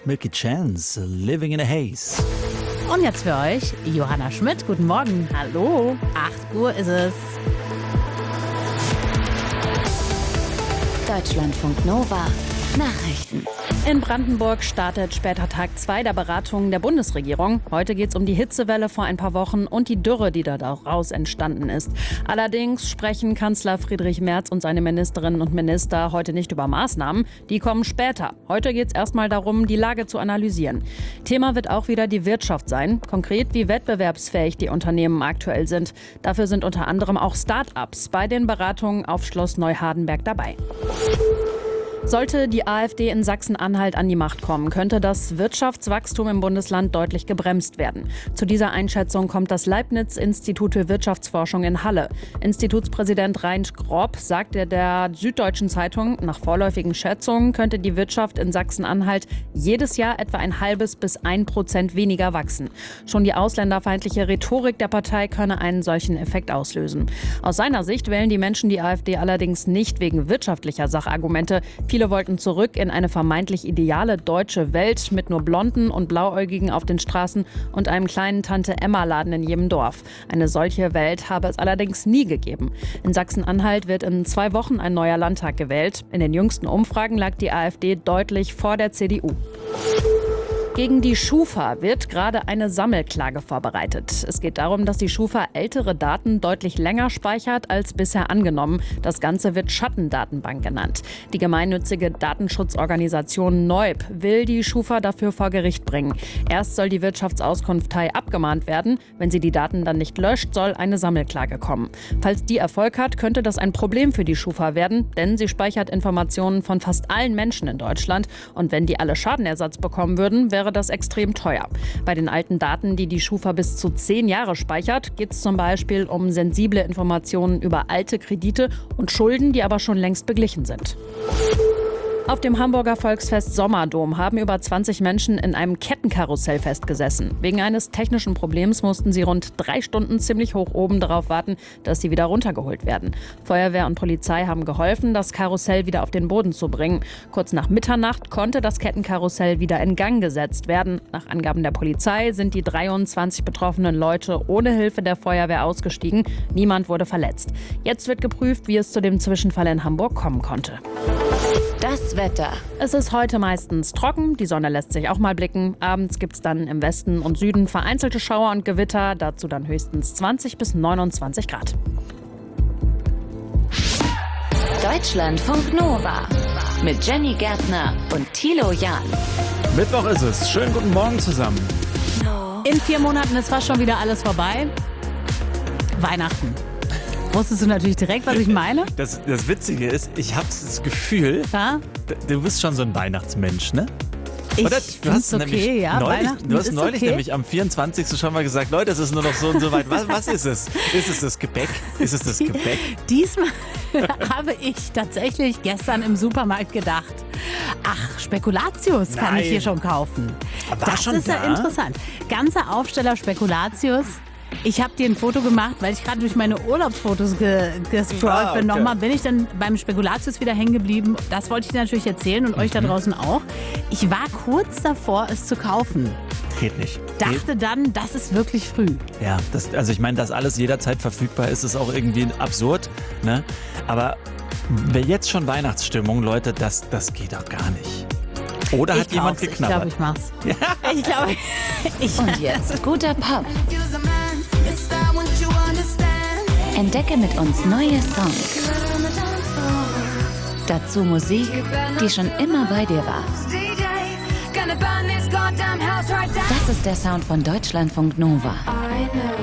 Milky Chance, Living in a Haze. Und jetzt für euch Johanna Schmidt. Guten Morgen. Hallo. 8 Uhr ist es. Deutschlandfunk Nova. Nachrichten. In Brandenburg startet später Tag 2 der Beratungen der Bundesregierung. Heute geht es um die Hitzewelle vor ein paar Wochen und die Dürre, die daraus entstanden ist. Allerdings sprechen Kanzler Friedrich Merz und seine Ministerinnen und Minister heute nicht über Maßnahmen. Die kommen später. Heute geht es erstmal darum, die Lage zu analysieren. Thema wird auch wieder die Wirtschaft sein. Konkret, wie wettbewerbsfähig die Unternehmen aktuell sind. Dafür sind unter anderem auch Start-ups bei den Beratungen auf Schloss Neuhardenberg dabei. Sollte die AfD in Sachsen-Anhalt an die Macht kommen, könnte das Wirtschaftswachstum im Bundesland deutlich gebremst werden. Zu dieser Einschätzung kommt das Leibniz-Institut für Wirtschaftsforschung in Halle. Institutspräsident Rein Grob sagte der Süddeutschen Zeitung, nach vorläufigen Schätzungen könnte die Wirtschaft in Sachsen-Anhalt jedes Jahr etwa 0,5 bis 1% weniger wachsen. Schon die ausländerfeindliche Rhetorik der Partei könne einen solchen Effekt auslösen. Aus seiner Sicht wählen die Menschen die AfD allerdings nicht wegen wirtschaftlicher Sachargumente. Viele wollten zurück in eine vermeintlich ideale deutsche Welt mit nur Blonden und Blauäugigen auf den Straßen und einem kleinen Tante-Emma-Laden in jedem Dorf. Eine solche Welt habe es allerdings nie gegeben. In Sachsen-Anhalt wird in 2 Wochen ein neuer Landtag gewählt. In den jüngsten Umfragen lag die AfD deutlich vor der CDU. Gegen die Schufa wird gerade eine Sammelklage vorbereitet. Es geht darum, dass die Schufa ältere Daten deutlich länger speichert als bisher angenommen. Das Ganze wird Schattendatenbank genannt. Die gemeinnützige Datenschutzorganisation Neub will die Schufa dafür vor Gericht bringen. Erst soll die Wirtschaftsauskunftei abgemahnt werden. Wenn sie die Daten dann nicht löscht, soll eine Sammelklage kommen. Falls die Erfolg hat, könnte das ein Problem für die Schufa werden, denn sie speichert Informationen von fast allen Menschen in Deutschland. Und wenn die alle Schadenersatz bekommen würden, wäre das extrem teuer. Bei den alten Daten, die die Schufa bis zu 10 Jahre speichert, geht es zum Beispiel um sensible Informationen über alte Kredite und Schulden, die aber schon längst beglichen sind. Auf dem Hamburger Volksfest Sommerdom haben über 20 Menschen in einem Kettenkarussell festgesessen. Wegen eines technischen Problems mussten sie rund 3 Stunden ziemlich hoch oben darauf warten, dass sie wieder runtergeholt werden. Feuerwehr und Polizei haben geholfen, das Karussell wieder auf den Boden zu bringen. Kurz nach Mitternacht konnte das Kettenkarussell wieder in Gang gesetzt werden. Nach Angaben der Polizei sind die 23 betroffenen Leute ohne Hilfe der Feuerwehr ausgestiegen. Niemand wurde verletzt. Jetzt wird geprüft, wie es zu dem Zwischenfall in Hamburg kommen konnte. Das Wetter. Es ist heute meistens trocken, die Sonne lässt sich auch mal blicken. Abends gibt es dann im Westen und Süden vereinzelte Schauer und Gewitter, dazu dann höchstens 20 bis 29 Grad. Deutschlandfunk Nova. Mit Jenny Gärtner und Thilo Jahn. Mittwoch ist es. Schönen guten Morgen zusammen. In 4 Monaten ist fast schon wieder alles vorbei. Weihnachten. Wusstest du natürlich direkt, was ich meine? Das Witzige ist, ich habe das Gefühl, Ja? du bist schon so ein Weihnachtsmensch, ne? Ich Oder? find's okay, ja. Weihnachten Du hast ist neulich okay. nämlich am 24. schon mal gesagt, Leute, es ist nur noch so und so weit. Was ist es? Ist es das Gebäck? Ist es das Gebäck? Diesmal habe ich tatsächlich gestern im Supermarkt gedacht, ach, Spekulatius kann Nein. ich hier schon kaufen. War Das schon ist ja da? interessant. Ganzer Aufsteller Spekulatius. Ich habe dir ein Foto gemacht, weil ich gerade durch meine Urlaubsfotos gescrollt bin. okay. Nochmal bin ich dann beim Spekulatius wieder hängen geblieben. Das wollte ich dir natürlich erzählen und euch da draußen auch. Ich war kurz davor, es zu kaufen. Geht nicht. Dachte dann, das ist wirklich früh. Ja, also ich meine, dass alles jederzeit verfügbar ist, ist auch irgendwie absurd, ne? Aber wer jetzt schon Weihnachtsstimmung, Leute, das geht doch gar nicht. Oder hat jemand Ich glaube, geknabbert? ich mach's. Ich glaube, Und jetzt guter Pop. Entdecke mit uns neue Songs. Dazu Musik, die schon immer bei dir war. Das ist der Sound von Deutschlandfunk Nova.